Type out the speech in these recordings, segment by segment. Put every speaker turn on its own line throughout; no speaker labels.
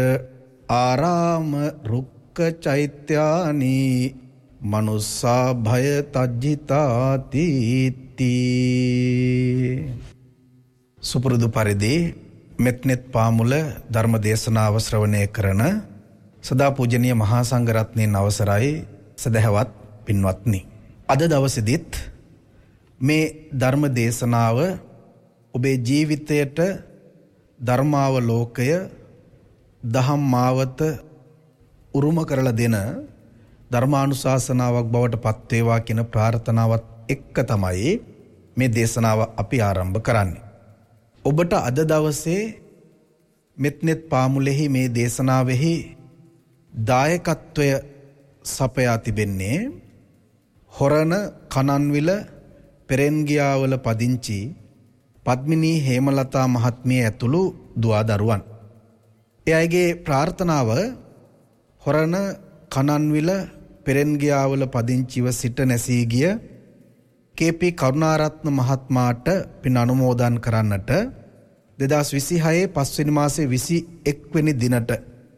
ආරාම රුක්ක චෛත්‍යානි මනුස්සා භය තජ්ජිතාති සුපුරුදු පරිදි මෙත්නෙත් පාමුල ධර්ම දේශනාව ශ්‍රවණය කරන සදා පූජනීය මහා සංඝරත්නයන් අවසරයි සදහවත් පින්වත්නි. අද දවසේදීත් මේ ධර්ම දේශනාව ඔබේ ජීවිතයට ධර්මාවලෝකය දහම් මාවත උරුම කරලා දෙන ධර්මානුශාසනාවක් බවට පත් වේවා කියන ප්‍රාර්ථනාවත් එක්ක තමයි මේ දේශනාව අපි ආරම්භ කරන්නේ. ඔබට අද දවසේ මෙත්නෙත් පාමුලෙහි මේ දේශනාවෙහි දායකත්වය සපයා තිබෙන්නේ හොරණ කනන්විල පෙරෙන්ගියාවල පදිංචි පද්මිනී හේමලතා මහත්මිය ඇතුළු දුවා දරුවන්. එයගේ ප්‍රාර්ථනාව හොරණ කනන්විල පෙරෙන්ගියාවල පදිංචිව සිට නැසී ගිය කේ.පී. කරුණාරත්න මහත්මයාට පින් අනුමෝදන් කරන්නට 2026 පස්වෙනි මාසයේ 21 වෙනි දිනට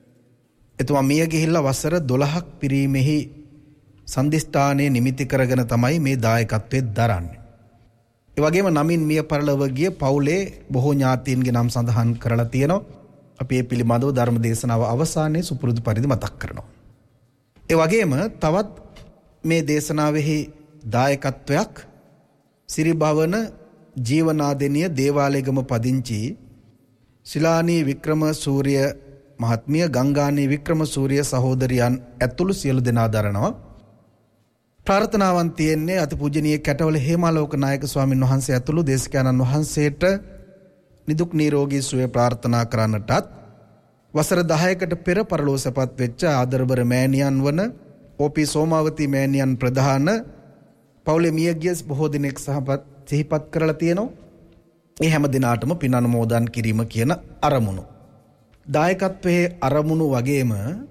එතුමා මිය ගිහිල්ලා වසර 12ක් පිරීමෙහි සන්දිස්ථානයේ නිමිති කරගෙන තමයි මේ දායකත්වයේ දරන්නේ. ඒ වගේම නමින් මිය පරලොව ගිය පවුලේ බොහෝ ඥාතීන්ගේ නම් සඳහන් කරලා තියෙනවා. අපි මේ පිළිබඳව ධර්ම දේශනාව අවසානයේ සුපුරුදු පරිදි මතක් කරනවා. ඒ වගේම තවත් මේ දේශනාවෙහි දායකත්වයක් සිරිභවන ජීවනාදෙනිය දේවාලයේගම පදිංචි ශිලානී වික්‍රමසූරිය මහත්මිය ගංගානී වික්‍රමසූරිය සහෝදරියන් ඇතුළු සියලු දෙනා දරනවා. ප්‍රාර්ථනාවන් තියෙන්නේ අතිපූජනීය කැටවල හේමාලෝක නායක ස්වාමින් වහන්සේ ඇතුළු දේශකයන්න් වහන්සේට නිදුක් නිරෝගී සුවය ප්‍රාර්ථනා කරන්නටත් වසර 10කට පෙර පරලෝසපත් වෙච්ච ආදරබර මෑණියන් වන ඕපී සෝමාවතී මෑණියන් ප්‍රධාන පවුලේ මියගිය බොහෝ දිනෙක සිහිපත් කරලා තියෙනවා. මේ හැම දිනාටම පින් අනුමෝදන් කිරීම කියන අරමුණු. දායකත්වයේ අරමුණු වගේම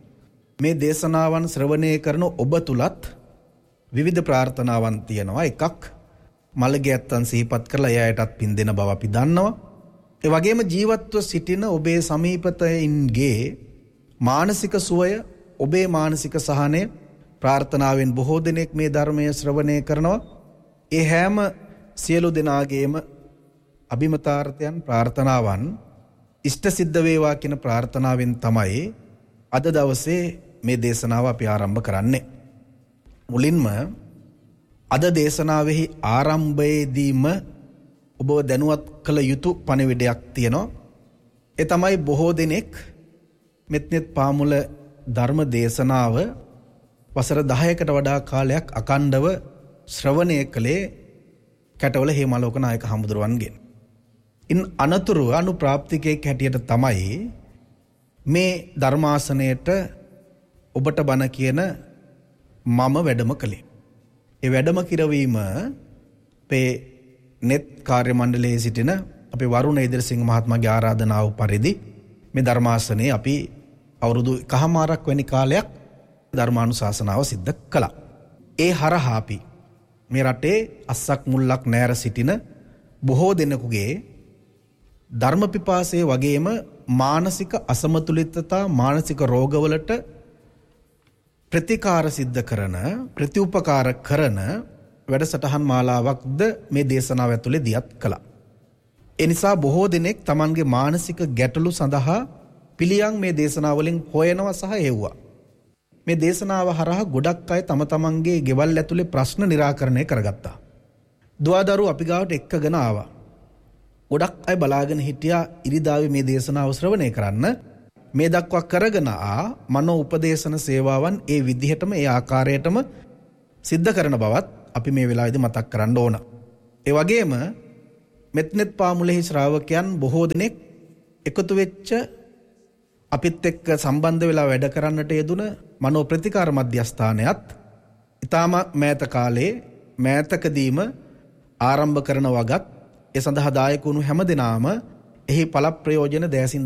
මේ දේශනාවන් ශ්‍රවණය කරන ඔබ තුලත් විවිධ ප්‍රාර්ථනාවන් තියෙනවා. එකක් මළගියත්තන් සිහිපත් කරලා එයාටත් පින් දෙන බව අපි දන්නවා. ඒ වගේම ජීවත්ව සිටින ඔබේ සමීපතයින්ගේ මානසික සුවය, ඔබේ මානසික සහනය ප්‍රාර්ථනාවෙන් බොහෝ දෙනෙක් මේ ධර්මය ශ්‍රවණය කරනවා. ඒ හැම සියලු දෙනාගේම අභිමතාර්ථයන් ප්‍රාර්ථනාවන් ඉෂ්ට සිද්ධ වේවා කියන ප්‍රාර්ථනාවෙන් තමයි අද දවසේ මේ දේශනාව අපි ආරම්භ කරන්නේ. මුලින්ම අද දේශනාවෙහි ආරම්භයේදීම ඔබ දැනුවත් කළ යුතු පණිවිඩයක් තියෙනවා. ඒ තමයි බොහෝ දෙනෙක් මෙත්නෙත් පාමුල ධර්ම දේශනාව වසර 10කට වඩා කාලයක් අකණ්ඩව ශ්‍රවණය කළේ කැටවල හේමාලෝක නායක හමුදුරුවන්ගෙන්. ඉන් අනතුරු අනුප්‍රාප්තිකයෙක් හැටියට තමයි මේ ධර්මාසනයට ඔබට බණ කියන මම වැඩම කළේ. ඒ වැඩම කිරවීම අපේ නෙත් කාර්ය මණ්ඩලයේ සිටින අපේ වරුණ ඉදිරිසිංහ මහත්මයාගේ ආරාධනාව පරිදි මේ ධර්මාසනයේ අපි අවුරුදු 1කමාරක් වැනි කාලයක් ධර්මානුශාසනාව සිද්ධ කළා. ඒ හරහා අපි මේ රටේ අස්සක් මුල්ලක් නැර සිටින බොහෝ දෙනෙකුගේ ධර්ම පිපාසයේ වගේම මානසික අසමතුලිතතා, මානසික රෝගවලට ප්‍රතිකාර සිද්ධ කරන, ප්‍රතිඋපකාර කරන වැඩසටහන් මාලාවක්ද මේ දේශනාව ඇතුලේ දියත් කළා. ඒ නිසා බොහෝ දෙනෙක් Tamanගේ මානසික ගැටලු සඳහා පිළියම් මේ දේශනාවලින් හොයනවා සහ එව්වා. මේ දේශනාව හරහා ගොඩක් අය තම තමන්ගේ ගෙවල් ඇතුලේ ප්‍රශ්න निराකරණය කරගත්තා. දුවදරු අපි ගාවට එක්කගෙන ආවා. ගොඩක් අය බලාගෙන හිටියා ඉරිදාවේ මේ දේශනාව ශ්‍රවණය කරන්න. මේ දක්වා කරගෙන මනෝ උපදේශන සේවාවන් ඒ විදිහටම ඒ ආකාරයටම සිද්ධ කරන බවත් අපි මේ වෙලාවේදී මතක් කරන්න ඕන. ඒ වගේම මෙත්නෙත් පාමුලෙහි ශ්‍රාවකයන් බොහෝ දෙනෙක් එකතු වෙච්ච අපිත් එක්ක සම්බන්ධ වෙලා වැඩ කරන්නට යෙදුන මනෝ ප්‍රතිකාර මධ්‍යස්ථානයත් ඊටම මෑත කාලේ මෑතකදීම ආරම්භ කරන වගත් ඒ සඳහා දායක වුණු හැම දිනාම එහි පළ ප්‍රයෝජන දෑසින්